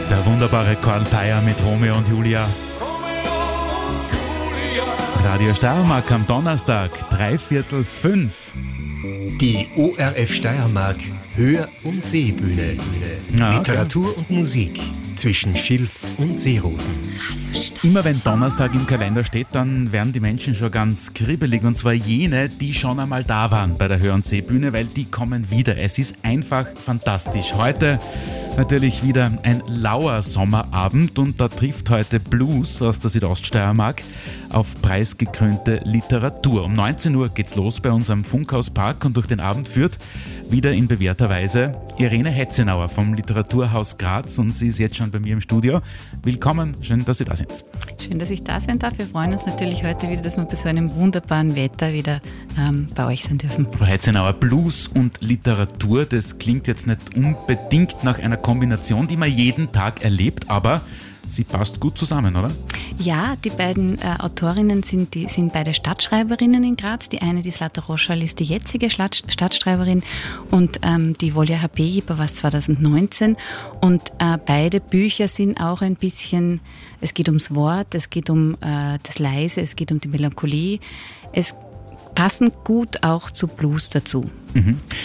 Der wunderbare Karl Peyer mit Romeo und Julia. Radio Steiermark am Donnerstag, 5:15. Die ORF Steiermark Hör- und Seebühne. Literatur und Musik zwischen Schilf und Seerosen. Immer wenn Donnerstag im Kalender steht, dann werden die Menschen schon ganz kribbelig. Und zwar jene, die schon einmal da waren bei der Hör- und Seebühne, weil die kommen wieder. Es ist einfach fantastisch. Heute natürlich wieder ein lauer Sommerabend und da trifft heute Blues aus der Südoststeiermark auf preisgekrönte Literatur. Um 19 Uhr geht's los bei uns am Funkhauspark und durch den Abend führt wieder in bewährter Weise Irene Hetzenauer vom Literaturhaus Graz und sie ist jetzt schon bei mir im Studio. Willkommen, schön, dass Sie da sind. Schön, dass ich da sein darf. Wir freuen uns natürlich heute wieder, dass wir bei so einem wunderbaren Wetter wieder bei euch sein dürfen. Frau Hetzenauer, Blues und Literatur, das klingt jetzt nicht unbedingt nach einer Kombination, die man jeden Tag erlebt, aber sie passt gut zusammen, oder? Ja, die beiden Autorinnen sind beide Stadtschreiberinnen in Graz. Die eine, die Zlata Roschal, ist die jetzige Stadtschreiberin und die Volja Hapejiba war es 2019. Und beide Bücher sind auch ein bisschen, es geht ums Wort, es geht um das Leise, es geht um die Melancholie. Es passen gut auch zu Blues dazu. Mhm.